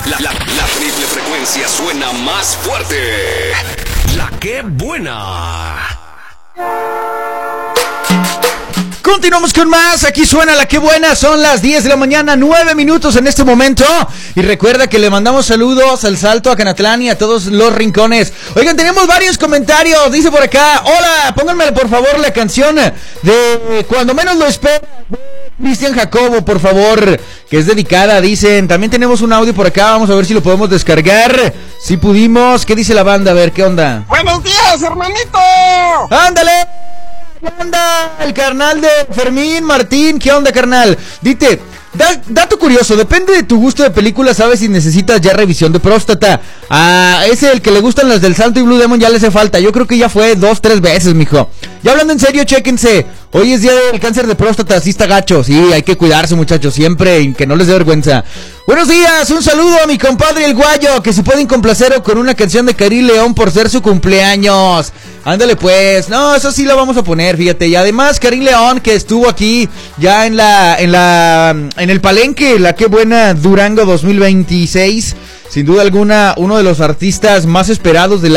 La triple frecuencia suena más fuerte. La que buena. Continuamos con más, aquí suena La que buena, son las 10 de la mañana, 9 minutos en este momento. Y recuerda que le mandamos saludos al Salto, a Canatlán y a todos los rincones. Oigan, tenemos varios comentarios, dice por acá, hola, pónganme por favor la canción de Cuando menos lo espero, Cristian Jacobo, por favor, que es dedicada, dicen. También tenemos un audio por acá, vamos a ver si lo podemos descargar. Si pudimos, ¿qué dice la banda? A ver, ¿qué onda? ¡Buenos días, hermanito! ¡Ándale! ¿Qué onda? El carnal de Fermín Martín, ¿qué onda, carnal? Dite, dato curioso, depende de tu gusto de película, sabes si necesitas ya revisión de próstata. Ese el que le gustan las del Santo y Blue Demon ya le hace falta, yo creo que ya fue 2-3 veces, mijo. Ya hablando en serio, chéquense, hoy es día del cáncer de próstata, sí está gacho, sí, hay que cuidarse, muchachos, siempre, y que no les dé vergüenza. Buenos días, un saludo a mi compadre el Guayo, que si pueden complacer con una canción de Karim León por ser su cumpleaños. Ándale pues, no, eso sí lo vamos a poner, fíjate, y además Karim León, que estuvo aquí ya en el Palenque, La que buena Durango 2026, sin duda alguna, uno de los artistas más esperados de